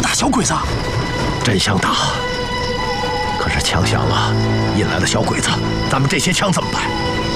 打小鬼子？ 真想打，可是枪响了，引来了小鬼子，咱们这些枪怎么办？